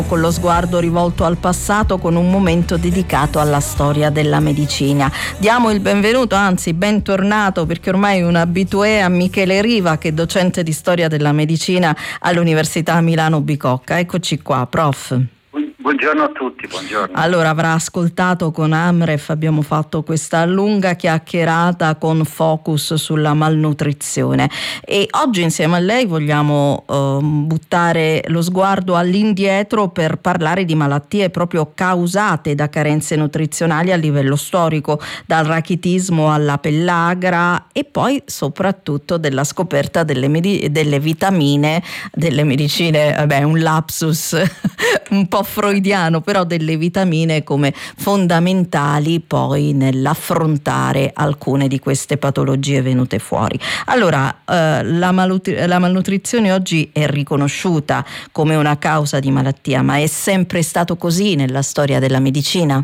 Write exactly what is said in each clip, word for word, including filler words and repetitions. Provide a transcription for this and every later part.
con lo sguardo rivolto al passato, con un momento dedicato alla storia della medicina. Diamo il benvenuto, anzi bentornato, perché ormai è un abitué, a Michele Riva, che è docente di storia della medicina all'Università Milano Bicocca. Eccoci qua, prof. Buongiorno a tutti, buongiorno. Allora, avrà ascoltato con Amref, abbiamo fatto questa lunga chiacchierata con focus sulla malnutrizione e oggi insieme a lei vogliamo eh, buttare lo sguardo all'indietro per parlare di malattie proprio causate da carenze nutrizionali a livello storico, dal rachitismo alla pellagra e poi soprattutto della scoperta delle, medi- delle vitamine, delle medicine, vabbè, un lapsus un po' freudiano, però delle vitamine come fondamentali poi nell'affrontare alcune di queste patologie venute fuori. Allora, eh, la, malnutri- la malnutrizione oggi è riconosciuta come una causa di malattia, ma è sempre stato così nella storia della medicina?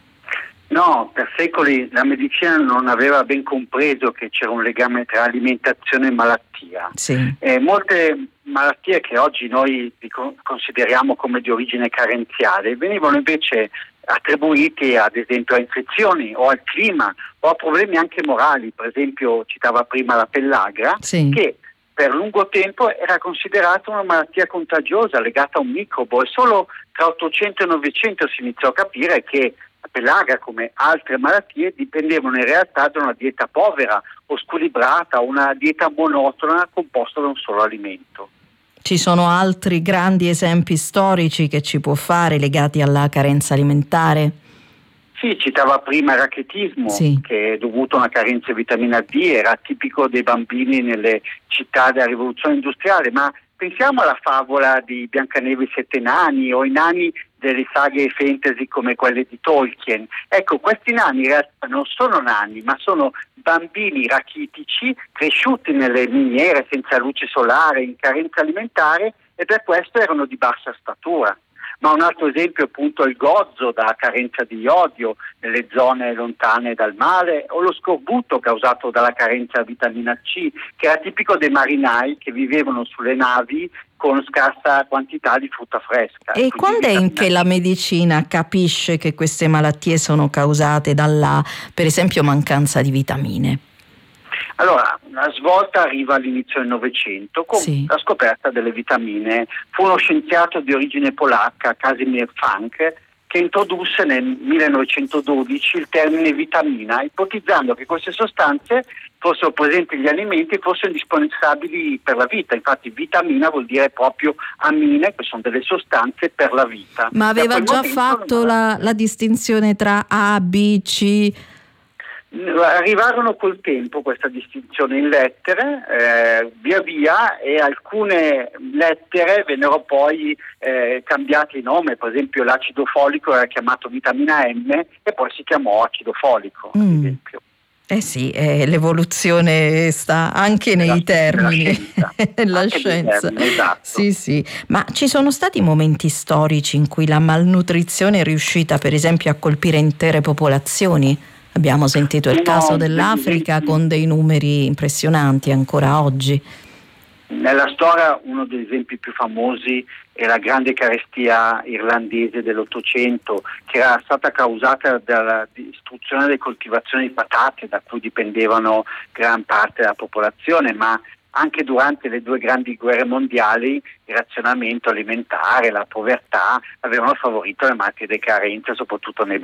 No, per secoli la medicina non aveva ben compreso che c'era un legame tra alimentazione e malattia. Sì. Eh, molte malattie che oggi noi consideriamo come di origine carenziale venivano invece attribuiti ad esempio a infezioni o al clima o a problemi anche morali. Per esempio citava prima la pellagra, sì. che per lungo tempo era considerata una malattia contagiosa legata a un microbo e solo tra ottocento e novecento si iniziò a capire che la pellagra, come altre malattie, dipendevano in realtà da una dieta povera o squilibrata, una dieta monotona composta da un solo alimento. Ci sono altri grandi esempi storici che ci può fare legati alla carenza alimentare? Sì, citava prima il rachitismo, sì. che è dovuto a una carenza di vitamina D, era tipico dei bambini nelle città della rivoluzione industriale, ma pensiamo alla favola di Biancaneve e i sette nani o i nani delle saghe fantasy come quelle di Tolkien. Ecco, questi nani in realtà non sono nani, ma sono bambini rachitici cresciuti nelle miniere senza luce solare, in carenza alimentare, e per questo erano di bassa statura. Ma un altro esempio è appunto il gozzo da carenza di iodio nelle zone lontane dal mare, o lo scorbuto causato dalla carenza di vitamina C, che era tipico dei marinai che vivevano sulle navi con scarsa quantità di frutta fresca. E quando è in che la medicina capisce che queste malattie sono causate dalla, per esempio, mancanza di vitamine? Allora, la svolta arriva all'inizio del Novecento con sì. la scoperta delle vitamine. Fu uno scienziato di origine polacca, Casimir Frank, che introdusse nel millenovecentododici il termine vitamina, ipotizzando che queste sostanze fossero presenti negli alimenti e fossero indispensabili per la vita. Infatti vitamina vuol dire proprio amine, che sono delle sostanze per la vita. Ma aveva già fatto la, la distinzione tra A, B, C? Arrivarono col tempo questa distinzione in lettere, eh, via via, e alcune lettere vennero poi eh, cambiate di nome. Per esempio l'acido folico era chiamato vitamina M e poi si chiamò acido folico, mm. ad esempio. Eh sì, eh, l'evoluzione sta anche nei la, termini, scienza, la anche scienza. Termini, esatto. Sì, sì. Ma ci sono stati momenti storici in cui la malnutrizione è riuscita, per esempio, a colpire intere popolazioni? Abbiamo sentito il no, caso dell'Africa degli, con dei numeri impressionanti ancora oggi. Nella storia uno degli esempi più famosi è la grande carestia irlandese dell'Ottocento, che era stata causata dalla distruzione delle coltivazioni di patate, da cui dipendevano gran parte della popolazione, ma anche durante le due grandi guerre mondiali il razionamento alimentare, la povertà avevano favorito le malattie di carenza, soprattutto nei